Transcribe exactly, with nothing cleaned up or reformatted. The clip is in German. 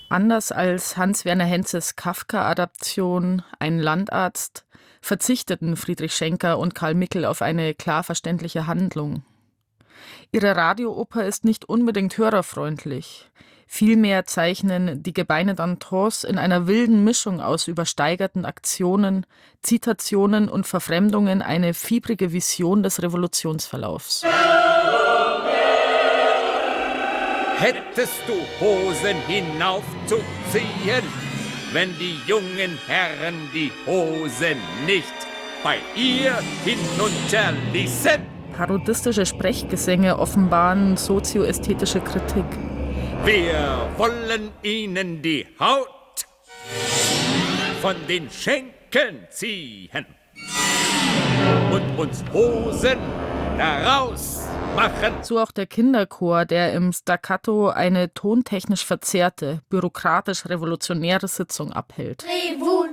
Anders als Hans-Werner Henzes Kafka-Adaption Ein Landarzt verzichteten Friedrich Schenker und Karl Mickl auf eine klar verständliche Handlung. Ihre Radiooper ist nicht unbedingt hörerfreundlich. Vielmehr zeichnen die Gebeine d'Antons in einer wilden Mischung aus übersteigerten Aktionen, Zitationen und Verfremdungen eine fiebrige Vision des Revolutionsverlaufs. Hättest du Hosen hinaufzuziehen, wenn die jungen Herren die Hosen nicht bei ihr hinunterließen? Parodistische Sprechgesänge offenbaren sozioästhetische Kritik. Wir wollen ihnen die Haut von den Schenkeln ziehen und uns Hosen daraus machen. So auch der Kinderchor, der im Staccato eine tontechnisch verzerrte, bürokratisch-revolutionäre Sitzung abhält.